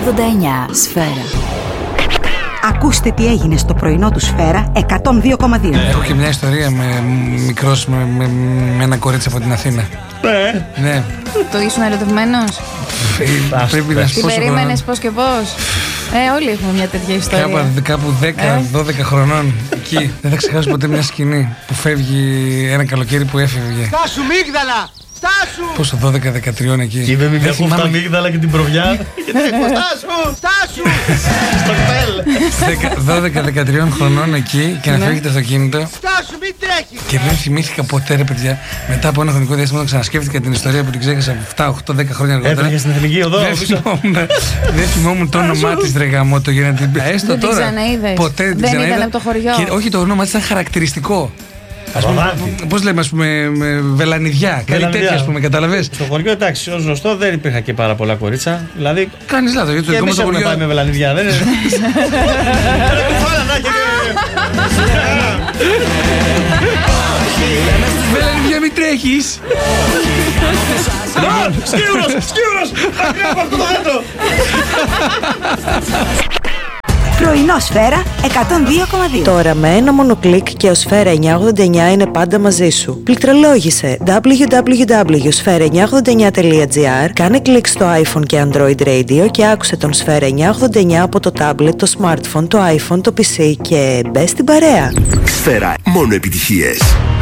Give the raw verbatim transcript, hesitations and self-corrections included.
ογδόντα εννιά Σφαίρα. Ακούστε τι έγινε στο πρωινό του Σφαίρα εκατόν δύο κόμμα δύο. Έχω και μια ιστορία με μικρός με, με, με ένα κορίτσι από την Αθήνα. Ναι. Ναι. Το ήσουν ερωτευμένος? Πρέπει να σου Τι πω. περίμενες, πώς και πώς? Ε, όλοι έχουμε μια τέτοια ιστορία. Κάπου, κάπου δέκα δώδεκα χρονών εκεί. Δεν θα ξεχάσω ποτέ μια σκηνή που φεύγει ένα καλοκαίρι που έφευγε. Στάσου μίγδαλα! Στάσου! Πόσο δώδεκα δεκατρία εκεί. Και είπε μην έχουν τα μίγδαλα και την προβιά. Στάσου! Στάσου! Στο κτέλ. δώδεκα δεκατρία χρονών εκεί και να φεύγει το αυτοκίνητο. Στάσου, μην τρέχεις! Και δεν θυμήθηκα ποτέ, ρε παιδιά, μετά από ένα χρονικό διάστημα να ξανασκέφτηκα την ιστορία που την ξέχασα επτά οκτώ δέκα χρόνια αργότερα. Έφυγε στην εθνική οδό. Δεν θυμόμουν το όνομά τη, ρε γαμώτο, για να την πει. Έστω τώρα. Δεν την ξαναείδες? Ποτέ δεν την Δεν ξαναείδα. ήταν από το χωριό? Όχι, το όνομα τη ήταν χαρακτηριστικό. Παπαδάκη. Πώς λέμε, ας πούμε, με βελανιδιά, κάτι τέτοιο, ας πούμε, καταλαβες. Στο χωριό, εντάξει, ως γνωστό δεν υπήρχαν και πάρα πολλά κορίτσα. Δηλαδή. Κάνεις λάθος, γιατί το Και δικό μας εμείς το έχουμε χωριό. πάει με βελανιδιά, δεν είναι? Βελανιδιά, μην τρέχεις. Σκύουρος, σκύουρος! Ακραία από αυτό το δέντρο! Πρωινό Σφαίρα εκατόν δύο κόμμα δύο. Τώρα με ένα μόνο κλικ και ο Σφαίρα εννιακόσια ογδόντα εννιά είναι πάντα μαζί σου. Πληκτρολόγησε double-u double-u double-u τελεία σφαίρα εννιακόσια ογδόντα εννιά τελεία τζι άρ, κάνε κλικ στο iPhone και Android Radio και άκουσε τον Σφαίρα εννιακόσια ογδόντα εννιά από το tablet, το smartphone, το iPhone, το πι σι και μπες στην παρέα. Σφαίρα, μόνο επιτυχίες.